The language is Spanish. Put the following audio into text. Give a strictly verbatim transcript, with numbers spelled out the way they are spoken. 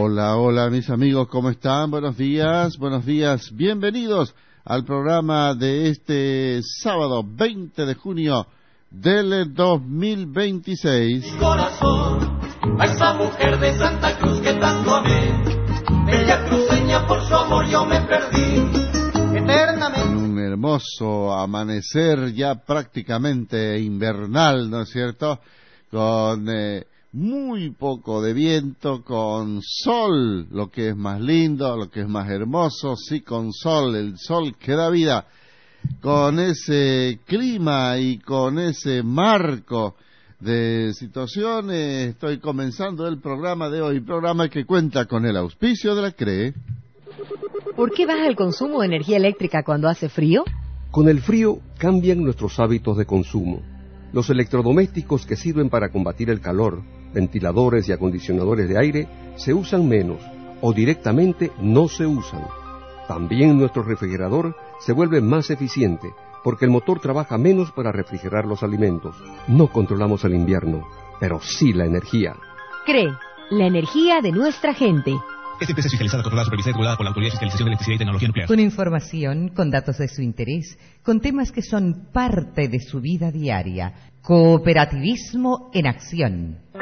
Hola, hola mis amigos, ¿cómo están? Buenos días, buenos días, bienvenidos al programa de este sábado veinte de junio del dos mil veintiséis. Mi corazón, a esa mujer de Santa Cruz que tanto amé, bella cruceña, por su amor yo me perdí eternamente. En un hermoso amanecer ya prácticamente invernal, ¿no es cierto? Con eh, muy poco de viento, con sol, lo que es más lindo, lo que es más hermoso, sí, con sol, el sol que da vida, con ese clima y con ese marco de situaciones. Estoy comenzando el programa de hoy, programa que cuenta con el auspicio de la C R E. ¿Por qué baja el consumo de energía eléctrica cuando hace frío? Con el frío cambian nuestros hábitos de consumo. Los electrodomésticos que sirven para combatir el calor, ventiladores y acondicionadores de aire, se usan menos o directamente no se usan. También nuestro refrigerador se vuelve más eficiente porque el motor trabaja menos para refrigerar los alimentos. No controlamos el invierno, pero sí la energía. C R E, la energía de nuestra gente. Esta empresa es fiscalizada, controlada, supervisada y regulada por la Autoridad de Fiscalización de Electricidad y Tecnología Nuclear. Con información, con datos de su interés, con temas que son parte de su vida diaria. Cooperativismo en acción.